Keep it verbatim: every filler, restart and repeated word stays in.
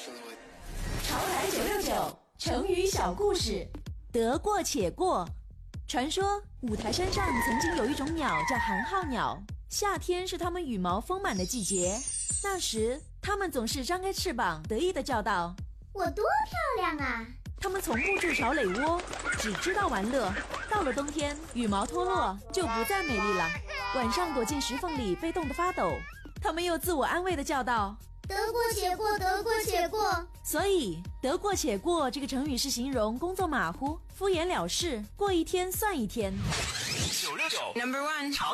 潮台九六九成语小故事，得过且过。传说五台山上曾经有一种鸟叫寒号鸟，夏天是它们羽毛丰满的季节。那时它们总是张开翅膀得意地叫道： 我多漂亮啊！ 它们从不筑巢垒窝，只知道玩乐。到了冬天，羽毛脱落就不再美丽了，晚上躲进石缝里被冻得发抖。它们又自我安慰地叫道： 得过且过，得过且过。 所以得过且过这个成语是形容工作马虎、敷衍了事，过一天算一天。 九六九 Number One